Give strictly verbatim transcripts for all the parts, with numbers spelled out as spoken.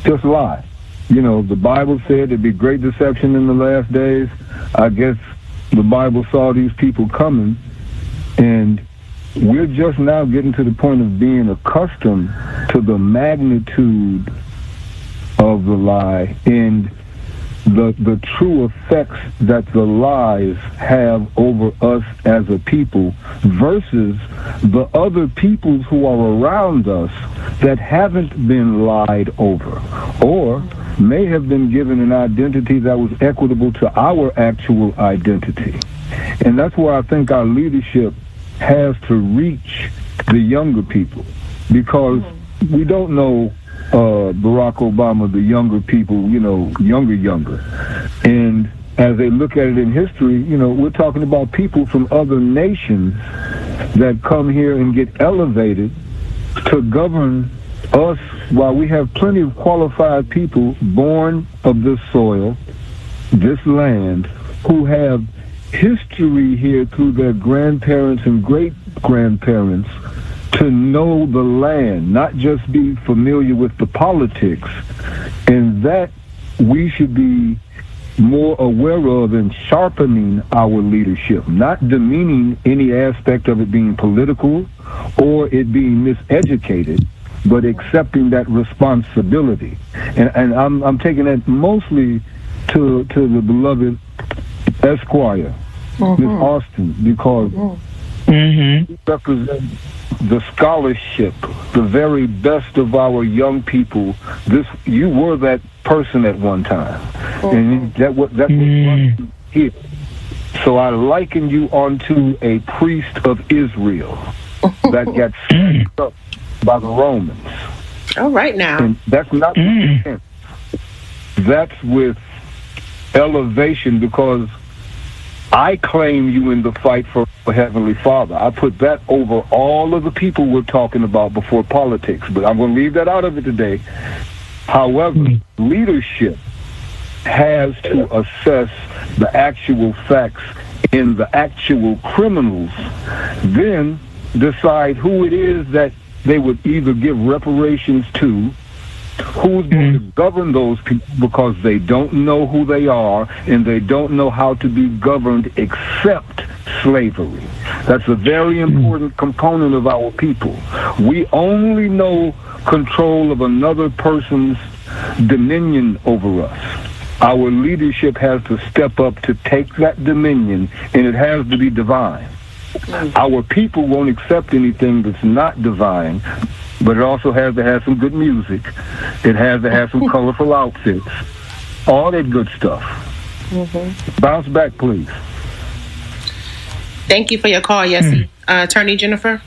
just lie. You know, the Bible said there'd be great deception in the last days. I guess the Bible saw these people coming, and we're just now getting to the point of being accustomed to the magnitude of the lie and the the true effects that the lies have over us as a people versus the other peoples who are around us that haven't been lied over or may have been given an identity that was equitable to our actual identity. And that's where I think our leadership has to reach the younger people, because we don't know uh, Barack Obama, the younger people, you know, younger, younger. And as they look at it in history, you know, we're talking about people from other nations that come here and get elevated to govern us while we have plenty of qualified people born of this soil, this land, who have history here through their grandparents and great-grandparents to know the land, not just be familiar with the politics. And that we should be more aware of and sharpening our leadership, not demeaning any aspect of it being political or it being miseducated, but accepting that responsibility. And, and I'm, I'm taking that mostly to, to the beloved Esquire, mm-hmm. Miss Austin, because mm-hmm. you represent the scholarship, the very best of our young people. This, you were that person at one time, mm-hmm. and that what that mm-hmm. was here. So I liken you onto a priest of Israel that got set up by the Romans. All right now, and that's not mm. that's with elevation, because I claim you in the fight for Heavenly Father. I put that over all of the people we're talking about before politics, but I'm going to leave that out of it today. However, mm. leadership has to assess the actual facts in the actual criminals, then decide who it is that they would either give reparations to, who's going to govern those people, because they don't know who they are and they don't know how to be governed except slavery. That's a very important component of our people. We only know control of another person's dominion over us. Our leadership has to step up to take that dominion, and it has to be divine. Our people won't accept anything that's not divine, but it also has to have some good music. It has to have some colorful outfits. All that good stuff. Mm-hmm. Bounce back, please. Thank you for your call, Yessie. Uh, Attorney Jennifer?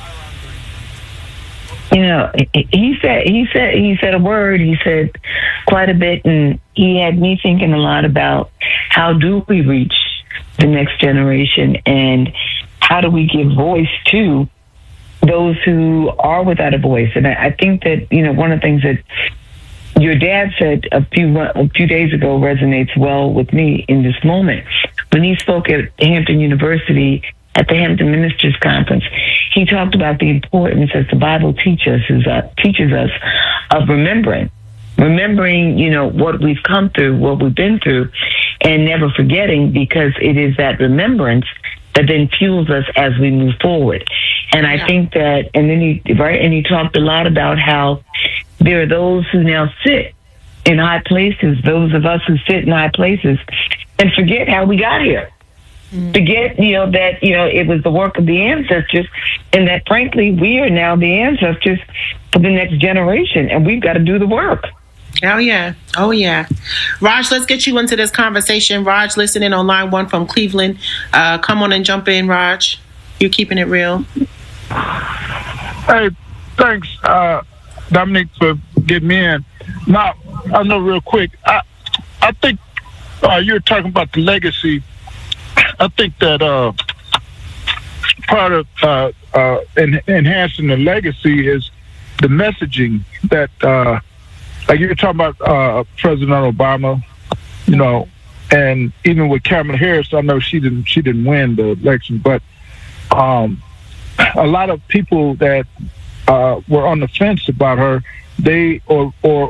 You know, he said he said he said a word. He said quite a bit, and he had me thinking a lot about how do we reach the next generation, and how do we give voice to those who are without a voice. And I, I think that, you know, one of the things that your dad said a few a few days ago resonates well with me in this moment. When he spoke at Hampton University at the Hampton Ministers Conference, he talked about the importance, as the Bible teaches us, uh, teaches us, of remembering. Remembering, you know, what we've come through, what we've been through, and never forgetting, because it is that remembrance that then fuels us as we move forward. And I think that, and then he, right, and he talked a lot about how there are those who now sit in high places, those of us who sit in high places, and forget how we got here. Mm-hmm. Forget, you know, that, you know, it was the work of the ancestors, and that, frankly, we are now the ancestors for the next generation, and we've got to do the work. Oh, yeah. Oh, yeah. Raj, let's get you into this conversation. Raj, listening on line one from Cleveland. Uh, come on and jump in, Raj. You're keeping it real. Hey, thanks, uh, Dominique, for getting me in. Now, I know real quick, I, I think uh, you're talking about the legacy. I think that uh, part of uh, uh, en- enhancing the legacy is the messaging that, uh, like you're talking about uh, President Obama, you know, and even with Kamala Harris, I know she didn't she didn't win the election, but um, a lot of people that uh, were on the fence about her, they or or